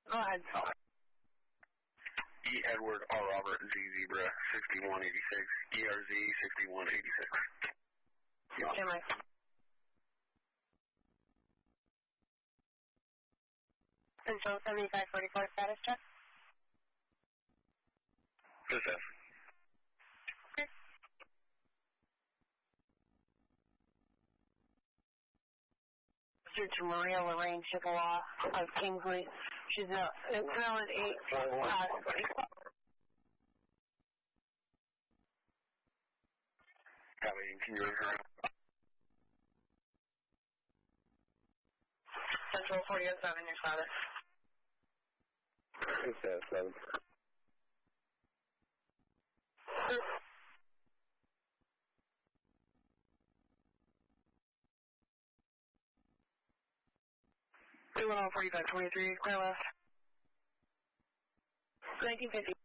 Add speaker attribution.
Speaker 1: Go ahead.
Speaker 2: E. Edward R. Robert G. Zebra 6186. ERZ 6186.
Speaker 1: Stand by. Control 7544 status check.
Speaker 2: Success.
Speaker 1: Okay. To Maria Lorraine Chippewa of Kingsley. She's now at 8.
Speaker 2: Can you return?
Speaker 1: Central 4007, your status.
Speaker 2: Success, 7.
Speaker 1: Two 4523, clear left. 1950.